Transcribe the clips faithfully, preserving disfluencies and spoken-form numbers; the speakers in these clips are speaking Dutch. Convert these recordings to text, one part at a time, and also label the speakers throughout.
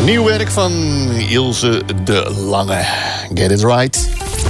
Speaker 1: Nieuw werk van Ilse de Lange. Get it right.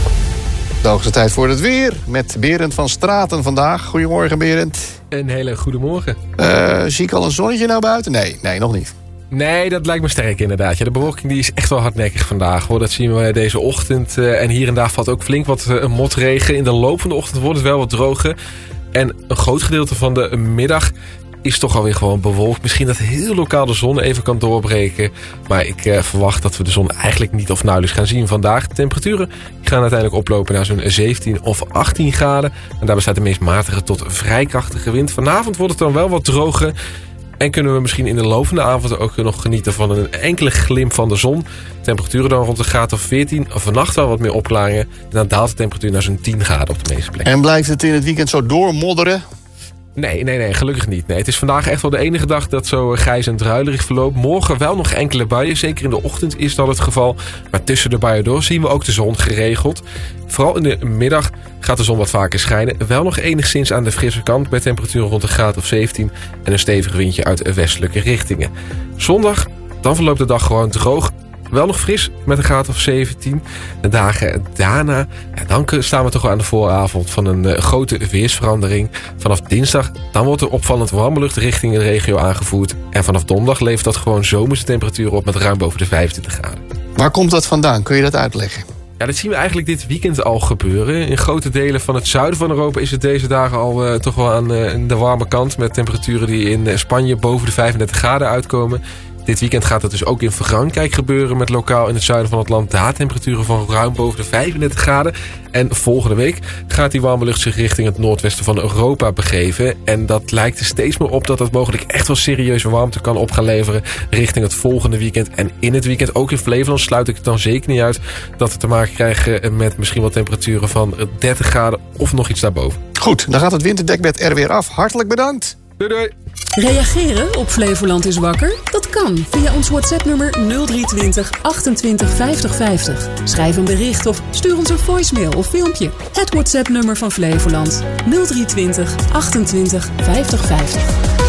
Speaker 1: De hoogste tijd voor het weer. Met Berend van Straten vandaag. Goedemorgen, Berend.
Speaker 2: Een hele goede morgen.
Speaker 1: Uh, zie ik al een zonnetje nou buiten? Nee, nee, nog niet.
Speaker 2: Nee, dat lijkt me sterk inderdaad. Ja, de bewolking die is echt wel hardnekkig vandaag, hoor. Dat zien we deze ochtend. Uh, en hier en daar valt ook flink wat uh, motregen. In de loop van de ochtend wordt het wel wat droger. En een groot gedeelte van de middag is toch alweer gewoon bewolkt. Misschien dat heel lokaal de zon even kan doorbreken. Maar ik uh, verwacht dat we de zon eigenlijk niet of nauwelijks gaan zien vandaag. De temperaturen gaan uiteindelijk oplopen naar zo'n zeventien of achttien graden. En daar bestaat de meest matige tot vrij krachtige wind. Vanavond wordt het dan wel wat droger. En kunnen we misschien in de loop van de avond ook nog genieten van een enkele glimp van de zon. Temperaturen dan rond de graad of veertien. Vannacht wel wat meer opklaringen. En dan daalt de temperatuur naar zo'n tien graden op de meeste plekken.
Speaker 1: En blijft het in het weekend zo doormodderen?
Speaker 2: Nee, nee, nee, gelukkig niet. Nee, het is vandaag echt wel de enige dag dat zo grijs en druilerig verloopt. Morgen wel nog enkele buien. Zeker in de ochtend is dat het geval. Maar tussen de buien door zien we ook de zon geregeld. Vooral in de middag gaat de zon wat vaker schijnen. Wel nog enigszins aan de frisse kant. Met temperaturen rond een graad of zeventien. En een stevig windje uit westelijke richtingen. Zondag, dan verloopt de dag gewoon droog. Wel nog fris met een graad of zeventien. De dagen daarna, ja, dan staan we toch wel aan de vooravond van een uh, grote weersverandering. Vanaf dinsdag, dan wordt er opvallend warme lucht richting de regio aangevoerd. En vanaf donderdag levert dat gewoon zomerse temperaturen op met ruim boven de vijfentwintig graden.
Speaker 1: Waar komt dat vandaan? Kun je dat uitleggen?
Speaker 2: Ja, dat zien we eigenlijk dit weekend al gebeuren. In grote delen van het zuiden van Europa is het deze dagen al uh, toch wel aan uh, de warme kant. Met temperaturen die in uh, Spanje boven de vijfendertig graden uitkomen. Dit weekend gaat het dus ook in Frankrijk gebeuren met lokaal in het zuiden van het land daar temperaturen van ruim boven de vijfendertig graden. En volgende week gaat die warme lucht zich richting het noordwesten van Europa begeven. En dat lijkt er steeds meer op dat dat mogelijk echt wel serieuze warmte kan op gaan leveren richting het volgende weekend. En in het weekend, ook in Flevoland, sluit ik het dan zeker niet uit dat we te maken krijgen met misschien wel temperaturen van dertig graden of nog iets daarboven.
Speaker 1: Goed, dan gaat het winterdekbed er weer af. Hartelijk bedankt.
Speaker 2: Doei doei.
Speaker 3: Reageren op Flevoland is wakker? Dat kan via ons WhatsApp-nummer nul drie twintig achtentwintig vijftig vijftig. Schrijf een bericht of stuur ons een voicemail of filmpje. Het WhatsApp-nummer van Flevoland nul drie twintig achtentwintig vijftig vijftig.